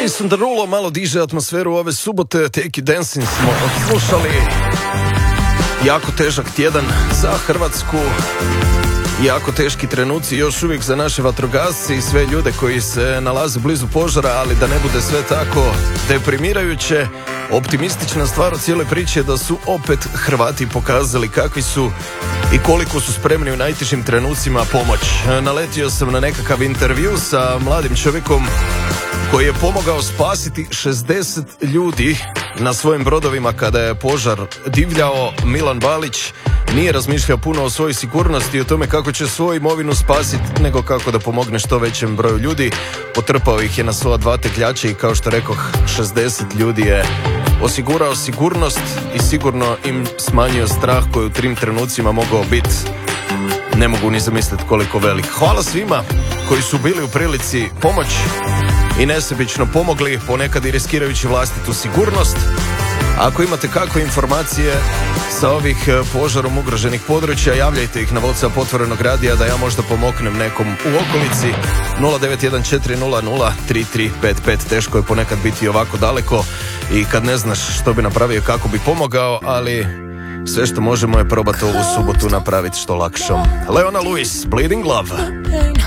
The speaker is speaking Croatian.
Jason Derulo malo diže atmosferu ove subote. Take You Dancing smo odslušali. Jako težak tjedan za Hrvatsku. Jako teški trenuci još uvijek za naše vatrogasce i sve ljude koji se nalaze blizu požara, ali da ne bude sve tako deprimirajuće. Optimistična stvar u cijeloj priči je da su opet Hrvati pokazali kakvi su i koliko su spremni u najtežim trenucima pomoć. Naletio sam na nekakav intervju sa mladim čovjekom koji je pomogao spasiti 60 ljudi na svojim brodovima kada je požar divljao. Milan Balić nije razmišljao puno o svojoj sigurnosti i o tome kako će svoju imovinu spasiti, nego kako da pomogne što većem broju ljudi. Potrpao ih je na svoja 2 tegljača i kao što rekoh, 60 ljudi je osigurao sigurnost i sigurno im smanjio strah koji u tim trenucima mogao biti, ne mogu ni zamisliti koliko velik. Hvala svima koji su bili u prilici pomoć i nesebično pomogli, ponekad i riskirajući vlastitu sigurnost. Ako imate kakve informacije sa ovih požarom ugroženih područja, javljajte ih na WhatsApp Otvorenog radija da ja možda pomognem nekom u okolici. 0914003355. Teško je ponekad biti ovako daleko i kad ne znaš što bi napravio, kako bi pomogao, ali sve što možemo je probati ovu subotu napraviti što lakšom. Leona Lewis, Bleeding Love.